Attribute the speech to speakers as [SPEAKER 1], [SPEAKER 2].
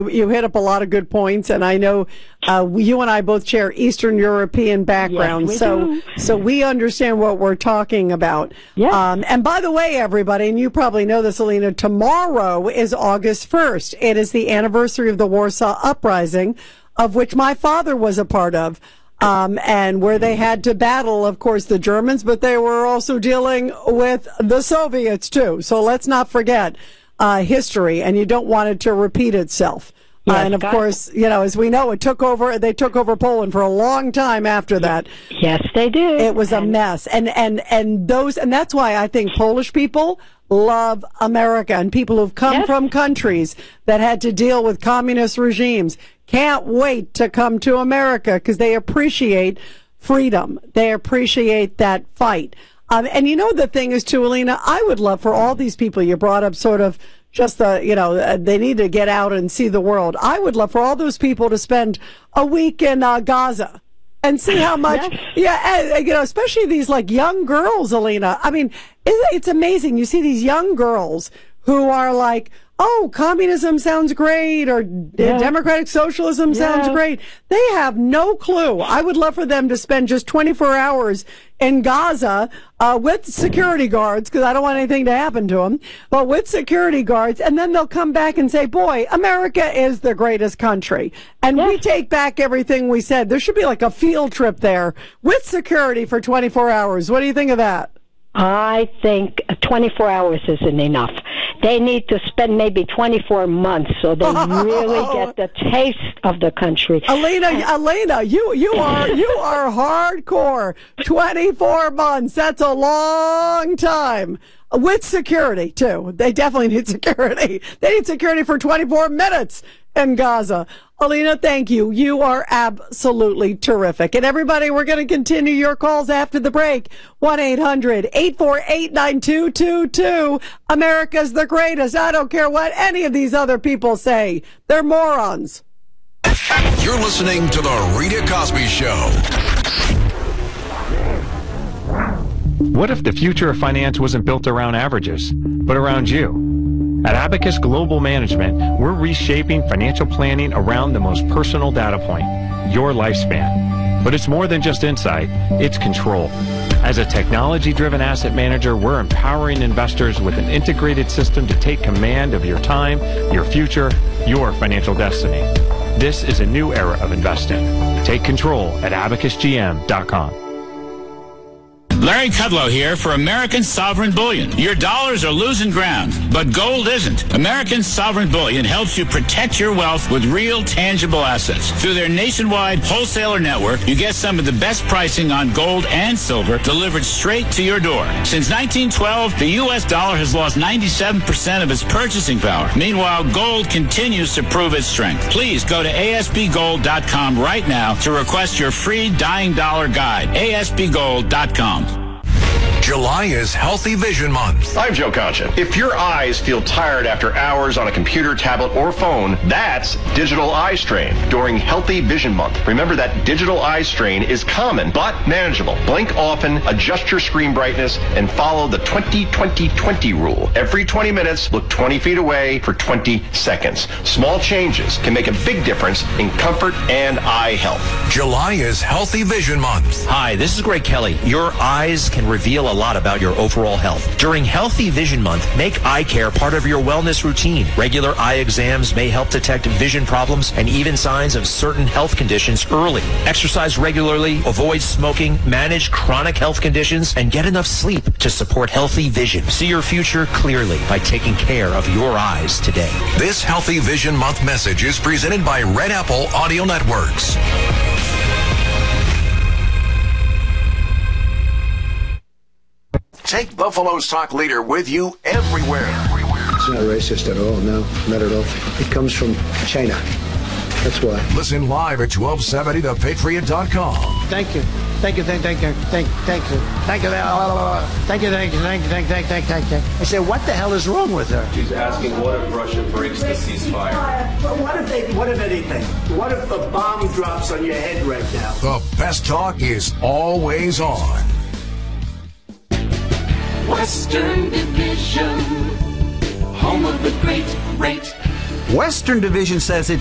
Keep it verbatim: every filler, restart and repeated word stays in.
[SPEAKER 1] You hit up a lot of good points, and I know uh, you and I both share Eastern European backgrounds,
[SPEAKER 2] yes,
[SPEAKER 1] so
[SPEAKER 2] do.
[SPEAKER 1] so we understand what we're talking about.
[SPEAKER 2] Yes.
[SPEAKER 1] Um, and by the way, everybody, and you probably know this, Alina, tomorrow is August first. It is the anniversary of the Warsaw Uprising, of which my father was a part of. Um, and where they had to battle, of course, the Germans, but they were also dealing with the Soviets, too. So let's not forget uh, history, and you don't want it to repeat itself.
[SPEAKER 2] Yes,
[SPEAKER 1] uh, and, of course, you know, as we know, it took over, they took over Poland for a long time after that.
[SPEAKER 2] Yes, they did.
[SPEAKER 1] It was a mess. And, and, and those, and that's why I think Polish people love America, and people who've come
[SPEAKER 2] yes.
[SPEAKER 1] from countries that had to deal with communist regimes can't wait to come to America because they appreciate freedom. They appreciate that fight. Um, and you know, the thing is too, Alina, I would love for all these people you brought up sort of just the, you know, uh, they need to get out and see the world. I would love for all those people to spend a week in uh, Gaza and see how much,
[SPEAKER 2] yes.
[SPEAKER 1] yeah, and, you know, especially these like young girls, Alina. I mean, it's, it's amazing. You see these young girls who are like, oh, communism sounds great, or
[SPEAKER 2] yeah.
[SPEAKER 1] democratic socialism
[SPEAKER 2] yeah.
[SPEAKER 1] sounds great. They have no clue. I would love for them to spend just twenty-four hours in Gaza uh, with security guards, because I don't want anything to happen to them, but with security guards, and then they'll come back and say, boy, America is the greatest country, and yes. we take back everything we said. There should be like a field trip there with security for twenty-four hours. What do you think of that?
[SPEAKER 2] I think twenty-four hours isn't enough. They need to spend maybe twenty-four months so they really get the taste of the country.
[SPEAKER 1] Alina, Alina, you you are you are hardcore. twenty-four months. That's a long time. With security too. They definitely need security. They need security for twenty-four minutes in Gaza. Alina, thank you. You are absolutely terrific. And everybody, we're going to continue your calls after the break. one eight hundred eight four eight nine two two two. America's the greatest. I don't care what any of these other people say. They're morons.
[SPEAKER 3] You're listening to The Rita Cosby Show.
[SPEAKER 4] What if the future of finance wasn't built around averages, but around you? At Abacus Global Management, we're reshaping financial planning around the most personal data point, your lifespan. But it's more than just insight, it's control. As a technology-driven asset manager, we're empowering investors with an integrated system to take command of your time, your future, your financial destiny. This is a new era of investing. Take control at abacus g m dot com.
[SPEAKER 5] Larry Kudlow here for American Sovereign Bullion. Your dollars are losing ground, but gold isn't. American Sovereign Bullion helps you protect your wealth with real, tangible assets. Through their nationwide wholesaler network, you get some of the best pricing on gold and silver delivered straight to your door. Since nineteen twelve, the U S dollar has lost ninety-seven percent of its purchasing power. Meanwhile, gold continues to prove its strength. Please go to A S B gold dot com right now to request your free Dying Dollar Guide. A S B gold dot com.
[SPEAKER 3] July is Healthy Vision Month.
[SPEAKER 6] I'm Joe Concha. If your eyes feel tired after hours on a computer, tablet, or phone, that's digital eye strain during Healthy Vision Month. Remember that digital eye strain is common but manageable. Blink often, adjust your screen brightness, and follow the twenty twenty twenty rule. Every twenty minutes, look twenty feet away for twenty seconds. Small changes can make a big difference in comfort and eye health.
[SPEAKER 3] July is Healthy Vision Month.
[SPEAKER 7] Hi, this is Greg Kelly. Your eyes can reveal a lot about your overall health. During Healthy Vision Month, make eye care part of your wellness routine. Regular eye exams may help detect vision problems and even signs of certain health conditions early. Exercise regularly, avoid smoking, manage chronic health conditions, and get enough sleep to support healthy vision. See your future clearly by taking care of your eyes today.
[SPEAKER 3] This Healthy Vision Month message is presented by Red Apple Audio Networks. Take Buffalo's talk leader with you everywhere.
[SPEAKER 8] It's not racist at all, no, not at all. It comes from China. That's why.
[SPEAKER 3] Listen live at twelve seventy the patriot dot com.
[SPEAKER 9] Thank you. Thank you, thank, thank you, thank, thank you, thank you, thank you, thank you, thank you, thank you, thank you, thank you, thank you. I said, what the hell is wrong with her?
[SPEAKER 10] She's asking, what if Russia breaks the ceasefire?
[SPEAKER 9] Well, what if they, what if anything? What if a bomb drops on your head right now?
[SPEAKER 3] The best talk is always on.
[SPEAKER 11] Western Division, home of the great rate. Western Division says it